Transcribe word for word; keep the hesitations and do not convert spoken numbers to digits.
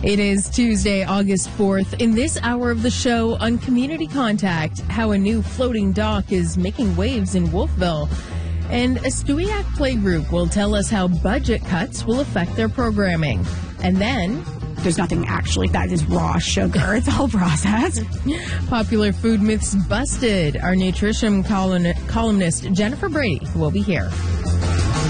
It is Tuesday, August fourth. In this hour of the show on Community Contact, how a new floating dock is making waves in Wolfville. And a Stewiacke playgroup will tell us how budget cuts will affect their programming. And then... there's nothing actually that is raw sugar. It's a whole process. Popular food myths busted. Our nutrition column- columnist Jennifer Brady will be here.